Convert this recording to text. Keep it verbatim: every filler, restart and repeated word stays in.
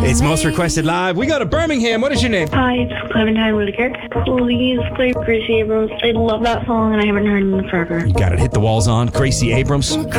It's Most Requested Live. We go to Birmingham. What is your name? Hi, it's Clementine Whitaker. Please play Gracie Abrams. I love that song and I haven't heard it in forever. You got it. Hit the walls on. Gracie Abrams.